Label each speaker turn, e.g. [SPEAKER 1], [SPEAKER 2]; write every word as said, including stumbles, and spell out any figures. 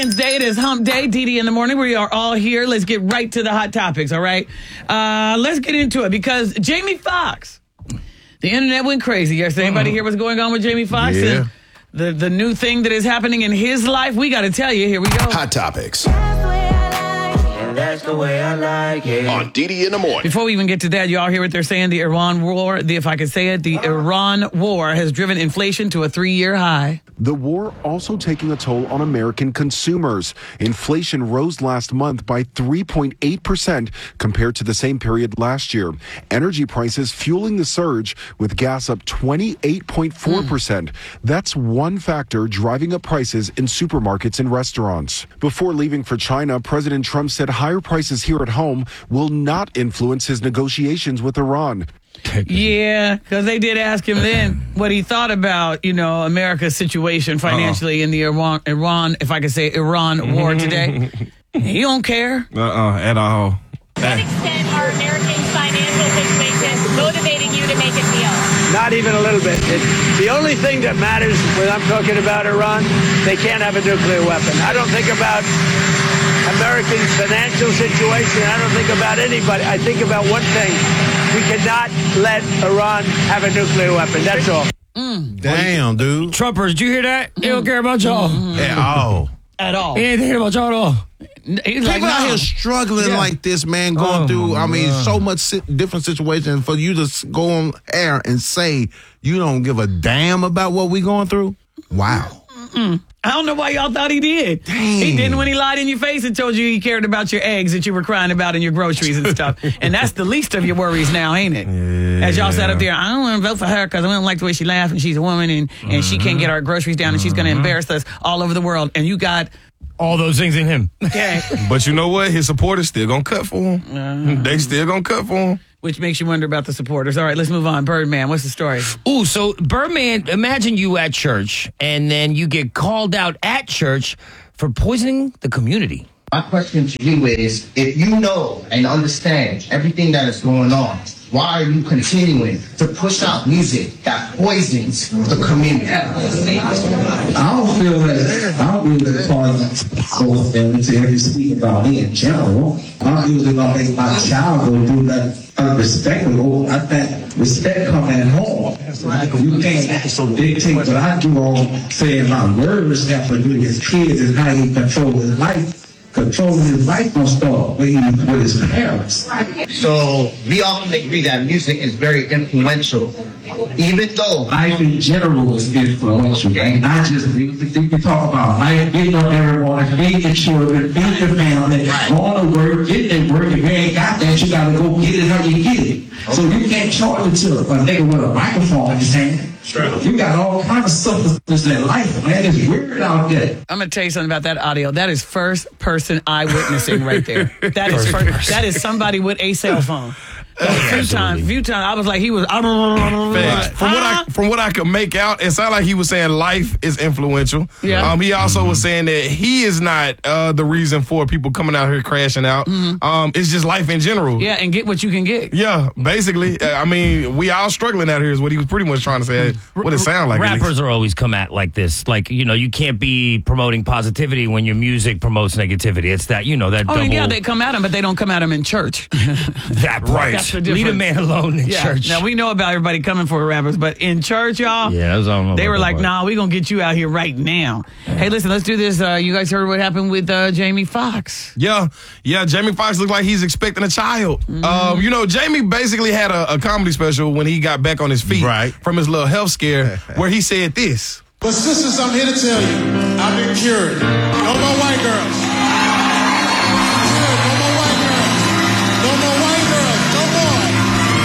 [SPEAKER 1] Wednesday, it is Hump Day, D D in the morning. We are all here. Let's get right to the hot topics, all right? Uh, let's get into it because Jamie Foxx, the internet went crazy yesterday. Anybody hear what's going on with Jamie Foxx?
[SPEAKER 2] Yeah.
[SPEAKER 1] And the, the new thing that is happening in his life? We got to tell you. Here we go.
[SPEAKER 2] Hot topics.
[SPEAKER 3] That's the way I like it.
[SPEAKER 2] On D D in the morning.
[SPEAKER 1] Before we even get to that, you all hear what they're saying? The Iran war, the, if I could say it, the Iran war has driven inflation to a three-year high.
[SPEAKER 4] The war also taking a toll on American consumers. Inflation rose last month by three point eight percent compared to the same period last year. Energy prices fueling the surge, with gas up twenty-eight point four percent. Mm. That's one factor driving up prices in supermarkets and restaurants. Before leaving for China, President Trump said higher prices here at home will not influence his negotiations with Iran.
[SPEAKER 1] Yeah, because they did ask him then what he thought about, you know, America's situation financially uh-uh. in the Iran, Iran, if I could say Iran war today. He don't care.
[SPEAKER 5] Uh-uh, at all.
[SPEAKER 6] To what extent are Americans' financial situations motivating you to make a deal?
[SPEAKER 7] Not even a little bit. It, the only thing that matters when I'm talking about Iran, they can't have a nuclear weapon. I don't think about Americans' financial situation. I don't think about anybody. I think about one thing. We cannot let Iran have a nuclear weapon. That's all.
[SPEAKER 2] Mm. Damn, dude.
[SPEAKER 8] Trumpers, did you hear that? He don't care about y'all.
[SPEAKER 2] Mm. At all.
[SPEAKER 1] At all.
[SPEAKER 8] He ain't thinking about y'all at all.
[SPEAKER 1] He's
[SPEAKER 2] People
[SPEAKER 1] like,
[SPEAKER 2] out
[SPEAKER 1] no.
[SPEAKER 2] here struggling
[SPEAKER 8] Yeah.
[SPEAKER 2] like this, man, going
[SPEAKER 8] Oh,
[SPEAKER 2] through, I mean,
[SPEAKER 8] God.
[SPEAKER 2] so much si- different situations. For you to s- go on air and say you don't give a damn about what we going through? Wow.
[SPEAKER 1] Mm-mm. I don't know why y'all thought he did.
[SPEAKER 2] Dang.
[SPEAKER 1] He didn't when he lied in your face and told you he cared about your eggs that you were crying about and your groceries and stuff. And that's the least of your worries now, ain't it?
[SPEAKER 2] Yeah.
[SPEAKER 1] As y'all sat up there, I don't want to vote for her because I don't like the way she laughs and she's a woman and, and mm-hmm. she can't get our groceries down and she's going to embarrass us all over the world. And you got
[SPEAKER 8] all those things in him.
[SPEAKER 1] Okay.
[SPEAKER 5] But you know what? His supporters still gonna cut for him. Uh, they still gonna cut for him.
[SPEAKER 1] Which makes you wonder about the supporters. All right, let's move on. Birdman, what's the story?
[SPEAKER 8] Ooh, so Birdman, imagine you at church and then you get called out at church for poisoning the community.
[SPEAKER 9] My question to you is, if you know and understand everything that is going on, why are you continuing to push out music that poisons the community?
[SPEAKER 10] I don't feel that, I don't feel that cause goes into every speak about me in general. I don't usually gonna make my child go do that unrespectable. I think respect comes at home. You can't dictate what I do on saying my words have to do with his kids and how he controls his life. Controlling his life don't start with his parents.
[SPEAKER 9] So we all agree that music is very influential, even though
[SPEAKER 10] life in general is influential, and not just music. You can talk about life, getting up every morning, feeding your children, feeding your family, going to work, getting to work. If you ain't got that, you gotta go get it how you get it. So you can't charge it to a nigga with a microphone in his hand. You got all kinds of substances in life, man. It's weird out there.
[SPEAKER 1] I'm going to tell you something about that audio. That is first person eyewitnessing right there. That is first, that is somebody with a cell phone. A few times, few times, I was like, he was.
[SPEAKER 5] From what I from what I could make out, it sounded like he was saying life is influential.
[SPEAKER 1] Yeah.
[SPEAKER 5] Um, he also mm-hmm. was saying that he is not uh, the reason for people coming out here crashing out. Mm-hmm. Um, it's just life in general.
[SPEAKER 1] Yeah, and get what you can get.
[SPEAKER 5] Yeah, basically. Uh, I mean, we all struggling out here is what he was pretty much trying to say. What it sounded like.
[SPEAKER 8] Rappers are always come at like this. Like, you know, you can't be promoting positivity when your music promotes negativity. It's that, you know, that
[SPEAKER 1] oh,
[SPEAKER 8] double.
[SPEAKER 1] yeah, they come at him, but they don't come at him in church.
[SPEAKER 8] That right.
[SPEAKER 1] That's the
[SPEAKER 8] Leave a man alone in
[SPEAKER 1] yeah.
[SPEAKER 8] church.
[SPEAKER 1] Now, we know about everybody coming for rappers, but in church, y'all,
[SPEAKER 8] yeah, that's all
[SPEAKER 1] they were like, nah, we going to get you out here right now. Yeah. Hey, listen, let's do this. Uh, you guys heard what happened with uh, Jamie Foxx.
[SPEAKER 5] Yeah, yeah, Jamie Foxx looked like he's expecting a child. Mm-hmm. Um, you know, Jamie basically had a, a comedy special when he got back on his feet
[SPEAKER 2] right.
[SPEAKER 5] from his little health scare where he said this.
[SPEAKER 11] But sisters, I'm here to tell you, I've been cured. No more white girls.